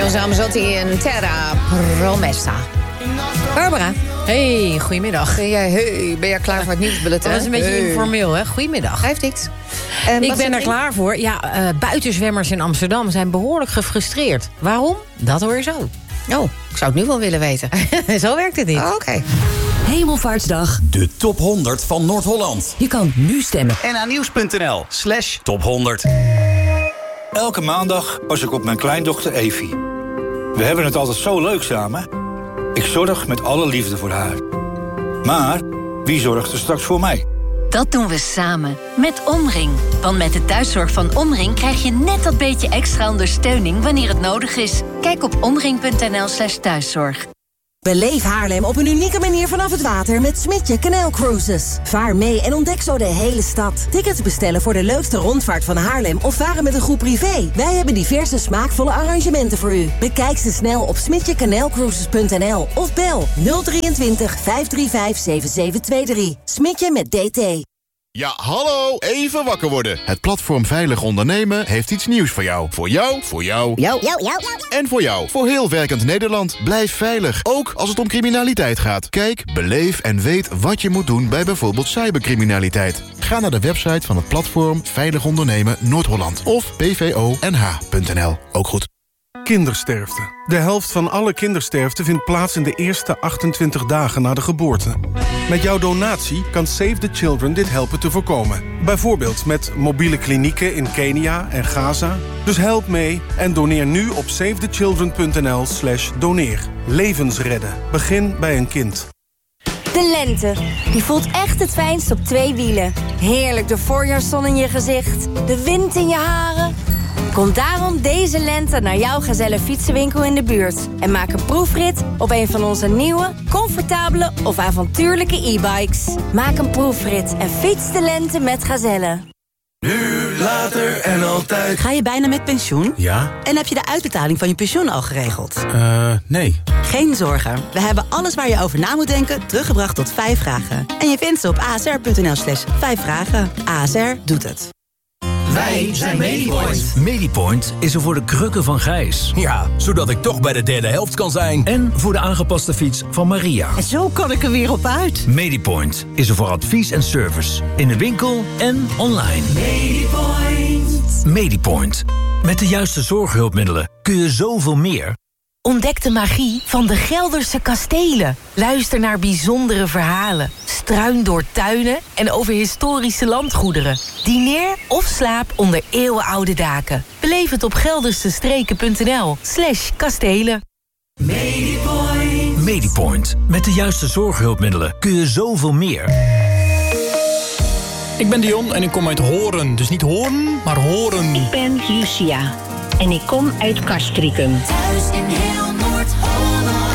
Leon Zamzotti en Terra Promessa. Barbara. Hey, goedemiddag. Ben jij klaar voor het nieuwsbulletin? Dat is een beetje informeel, hè? Goedemiddag. Geeft niks. Ik ben er klaar voor. Ja, buitenzwemmers in Amsterdam zijn behoorlijk gefrustreerd. Waarom? Dat hoor je zo. Oh, ik zou het nu wel willen weten. Zo werkt het niet. Oh, oké. Hemelvaartsdag. De top 100 van Noord-Holland. Je kan nu stemmen. NA-nieuws.nl/top100. Elke maandag pas ik op mijn kleindochter Evie. We hebben het altijd zo leuk samen. Ik zorg met alle liefde voor haar. Maar wie zorgt er straks voor mij? Dat doen we samen, met Omring. Want met de thuiszorg van Omring krijg je net dat beetje extra ondersteuning wanneer het nodig is. Kijk op omring.nl/thuiszorg. Beleef Haarlem op een unieke manier vanaf het water met Smidje Canal Cruises. Vaar mee en ontdek zo de hele stad. Tickets bestellen voor de leukste rondvaart van Haarlem of varen met een groep privé. Wij hebben diverse smaakvolle arrangementen voor u. Bekijk ze snel op smidjecanalcruises.nl of bel 023 535 7723. Smidje met DT. Ja, hallo, even wakker worden. Het platform Veilig Ondernemen heeft iets nieuws voor jou. Voor jou, voor jou. Jou. En voor jou. Voor heel werkend Nederland. Blijf veilig, ook als het om criminaliteit gaat. Kijk, beleef en weet wat je moet doen bij bijvoorbeeld cybercriminaliteit. Ga naar de website van het platform Veilig Ondernemen Noord-Holland. Of pvonh.nl. Ook goed. Kindersterfte. De helft van alle kindersterfte vindt plaats in de eerste 28 dagen na de geboorte. Met jouw donatie kan Save the Children dit helpen te voorkomen. Bijvoorbeeld met mobiele klinieken in Kenia en Gaza. Dus help mee en doneer nu op savethechildren.nl/doneer. Levens redden. Begin bij een kind. De lente. Die voelt echt het fijnst op 2 wielen. Heerlijk de voorjaarszon in je gezicht. De wind in je haren. Kom daarom deze lente naar jouw Gazelle fietsenwinkel in de buurt. En maak een proefrit op een van onze nieuwe, comfortabele of avontuurlijke e-bikes. Maak een proefrit en fiets de lente met Gazelle. Nu, later en altijd. Ga je bijna met pensioen? Ja. En heb je de uitbetaling van je pensioen al geregeld? Nee. Geen zorgen. We hebben alles waar je over na moet denken teruggebracht tot 5 vragen. En je vindt ze op asr.nl/5 vragen. ASR doet het. Wij zijn Medipoint. Medipoint is er voor de krukken van Gijs. Ja, zodat ik toch bij de derde helft kan zijn. En voor de aangepaste fiets van Maria. En zo kan ik er weer op uit. Medipoint is er voor advies en service. In de winkel en online. Medipoint. Medipoint. Met de juiste zorghulpmiddelen kun je zoveel meer. Ontdek de magie van de Gelderse kastelen. Luister naar bijzondere verhalen. Struin door tuinen en over historische landgoederen. Dineer of slaap onder eeuwenoude daken. Beleef het op geldersestreken.nl/kastelen. Medipoint. Medipoint. Met de juiste zorghulpmiddelen kun je zoveel meer. Ik ben Dion en ik kom uit Horen. Dus niet Hoorn, maar Horen. Ik ben Lucia en ik kom uit Castricum. Thuis in heel Noord-Holland.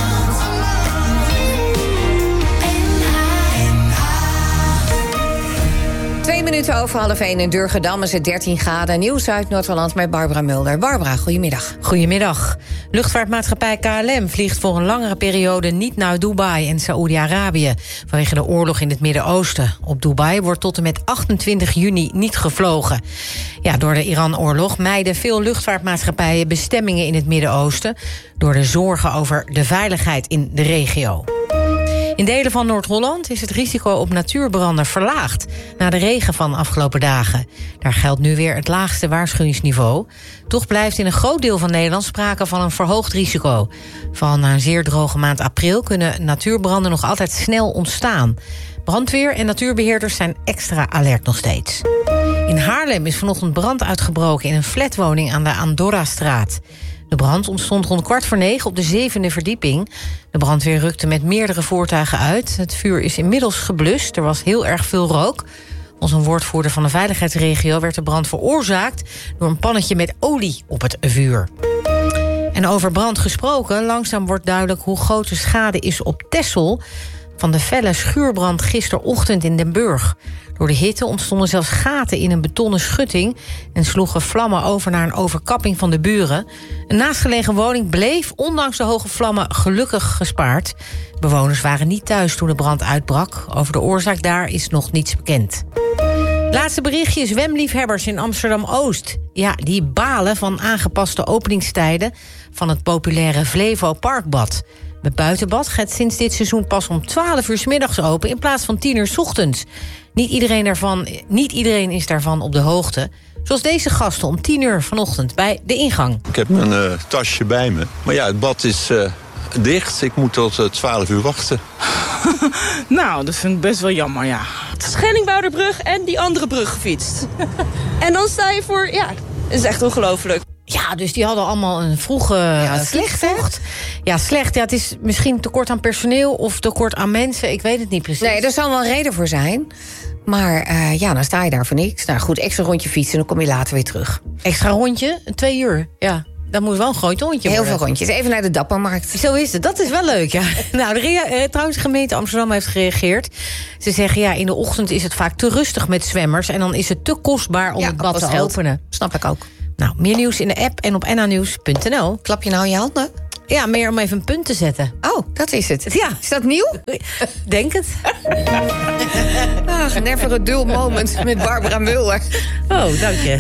2 minuten over 12:30 in Durgedam is het 13 graden. Nieuws uit Noord-Holland met Barbara Mulder. Barbara, goedemiddag. Goedemiddag. Luchtvaartmaatschappij KLM vliegt voor een langere periode niet naar Dubai en Saoedi-Arabië vanwege de oorlog in het Midden-Oosten. Op Dubai wordt tot en met 28 juni niet gevlogen. Ja, door de Iran-oorlog mijden veel luchtvaartmaatschappijen bestemmingen in het Midden-Oosten door de zorgen over de veiligheid in de regio. In delen van Noord-Holland is het risico op natuurbranden verlaagd na de regen van afgelopen dagen. Daar geldt nu weer het laagste waarschuwingsniveau. Toch blijft in een groot deel van Nederland sprake van een verhoogd risico. Vooral na een zeer droge maand april kunnen natuurbranden nog altijd snel ontstaan. Brandweer en natuurbeheerders zijn extra alert nog steeds. In Haarlem is vanochtend brand uitgebroken in een flatwoning aan de Andorrastraat. De brand ontstond rond 8:15 op de 7e verdieping. De brandweer rukte met meerdere voertuigen uit. Het vuur is inmiddels geblust. Er was heel erg veel rook. Volgens een woordvoerder van de veiligheidsregio werd de brand veroorzaakt door een pannetje met olie op het vuur. En over brand gesproken, langzaam wordt duidelijk hoe groot de schade is op Texel van de felle schuurbrand gisterochtend in Den Burg. Door de hitte ontstonden zelfs gaten in een betonnen schutting en sloegen vlammen over naar een overkapping van de buren. Een naastgelegen woning bleef, ondanks de hoge vlammen, gelukkig gespaard. Bewoners waren niet thuis toen de brand uitbrak. Over de oorzaak daar is nog niets bekend. Laatste berichtje, zwemliefhebbers in Amsterdam-Oost. Ja, die balen van aangepaste openingstijden van het populaire Flevo Parkbad. Het buitenbad gaat sinds dit seizoen pas om 12 uur 's middags open in plaats van 10 uur 's ochtends. Niet iedereen is daarvan op de hoogte. Zoals deze gasten om 10 uur vanochtend bij de ingang. Ik heb mijn tasje bij me. Maar ja, het bad is dicht. Ik moet tot 12 uur wachten. Nou, dat vind ik best wel jammer, ja. Het Schellingbouwerbrug en die andere brug gefietst. En dan sta je voor, ja, dat is echt ongelooflijk. Ja, dus die hadden allemaal een vroege vliegtocht. Ja, slecht. Ja, het is misschien tekort aan personeel of tekort aan mensen. Ik weet het niet precies. Nee, er zal wel een reden voor zijn. Maar dan sta je daar voor niks. Nou goed, extra rondje fietsen, dan kom je later weer terug. Extra rondje? 2 uur, ja. Dat moet wel een groot rondje worden. Heel veel rondjes. Even naar de Dappermarkt. Zo is het. Dat is wel leuk, ja. Nou, trouwens, de gemeente Amsterdam heeft gereageerd. Ze zeggen, ja, in de ochtend is het vaak te rustig met zwemmers. En dan is het te kostbaar om het bad te openen. Snap ik ook. Nou, meer nieuws in de app en op NAnieuws.nl. Klap je nou je handen? Ja, meer om even een punt te zetten. Oh, dat is het. Ja. Is dat nieuw? Denk het. Ach, never a dull moment met Barbara Mulder. Oh, dank je.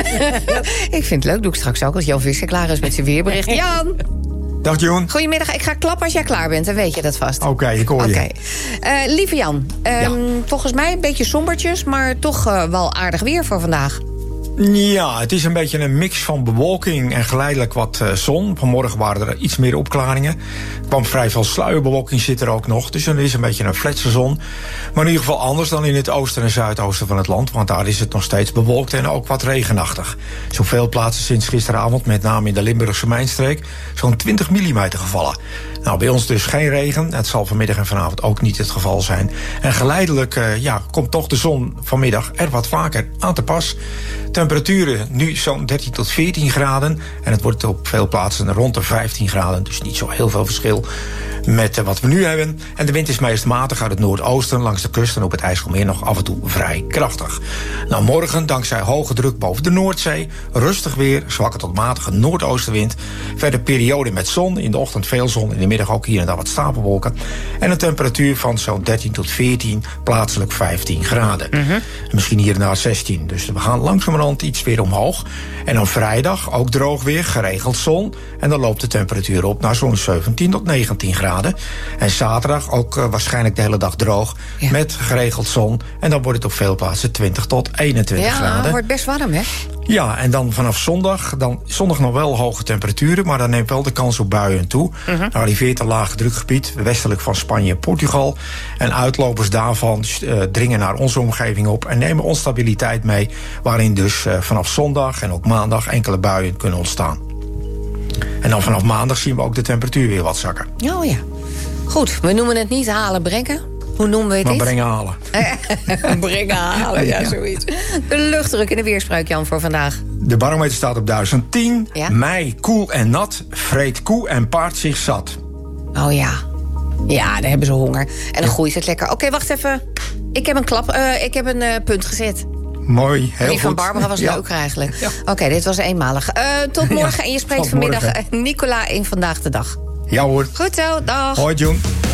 Ik vind het leuk. Doe ik straks ook als Jan Visser klaar is met zijn weerbericht. Jan! Dag Joen. Goedemiddag, ik ga klappen als jij klaar bent, dan weet je dat vast. Oké, ik hoor je. Lieve Jan, volgens mij een beetje sombertjes, maar toch wel aardig weer voor vandaag. Ja, het is een beetje een mix van bewolking en geleidelijk wat zon. Vanmorgen waren er iets meer opklaringen. Er kwam vrij veel sluierbewolking, zit er ook nog. Dus er is een beetje een fletse zon. Maar in ieder geval anders dan in het oosten en zuidoosten van het land. Want daar is het nog steeds bewolkt en ook wat regenachtig. Op veel plaatsen sinds gisteravond, met name in de Limburgse mijnstreek, zo'n 20 mm gevallen. Nou, bij ons dus geen regen. Het zal vanmiddag en vanavond ook niet het geval zijn. En geleidelijk komt toch de zon vanmiddag er wat vaker aan te pas. Temperaturen nu zo'n 13 tot 14 graden. En het wordt op veel plaatsen rond de 15 graden. Dus niet zo heel veel verschil met wat we nu hebben. En de wind is meest matig uit het noordoosten, langs de kust en op het IJsselmeer nog af en toe vrij krachtig. Nou, morgen, dankzij hoge druk boven de Noordzee, rustig weer, zwakke tot matige noordoostenwind. Verder periode met zon, in de ochtend veel zon, in de middag ook hier en daar wat stapelwolken. En een temperatuur van zo'n 13 tot 14, plaatselijk 15 graden. Misschien hier en daar 16. Dus we gaan langzamerhand iets weer omhoog. En dan vrijdag ook droog weer, geregeld zon. En dan loopt de temperatuur op naar zo'n 17 tot 19 graden. En zaterdag ook waarschijnlijk de hele dag droog, met geregeld zon. En dan wordt het op veel plaatsen 20 tot 21 graden. Ja, het wordt best warm, hè? Ja, en dan vanaf zondag nog wel hoge temperaturen, maar dan neemt wel de kans op buien toe. Dan arriveert een laag drukgebied westelijk van Spanje en Portugal. En uitlopers daarvan dringen naar onze omgeving op en nemen onstabiliteit mee, waarin dus vanaf zondag en ook maandag enkele buien kunnen ontstaan. En dan vanaf maandag zien we ook de temperatuur weer wat zakken. Oh ja. Goed, we noemen het niet halen, brengen. Hoe noemen we het dit? Brengen halen. Brengen halen, ja, zoiets. De luchtdruk in de weerspreuk, Jan, voor vandaag. De barometer staat op 1010. Ja? Mei, koel en nat, vreet koe en paard zich zat. Oh ja. Ja, daar hebben ze honger. En dan groeit het lekker. Oké, wacht even. Ik heb een punt gezet. Mooi, heel goed. Die van Barbara was leuk eigenlijk. Ja. Oké, dit was eenmalig. Tot morgen en je spreekt vanmiddag Nicola in Vandaag de Dag. Ja hoor. Goed zo, dag. Hoi June.